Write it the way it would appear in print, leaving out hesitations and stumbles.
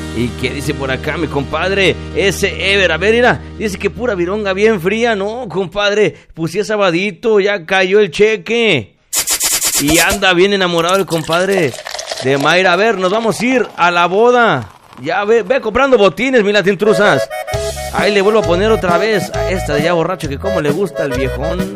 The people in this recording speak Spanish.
¿Y qué dice por acá mi compadre? Ese Ever, a ver, mira, dice que pura vironga bien fría. No, compadre, pues si es sabadito, ya cayó el cheque. Y anda bien enamorado el compadre de Mayra. A ver, nos vamos a ir a la boda. Ya ve comprando botines, mi latintruzas. Ahí le vuelvo a poner otra vez a esta de ya borracho, que como le gusta al viejón.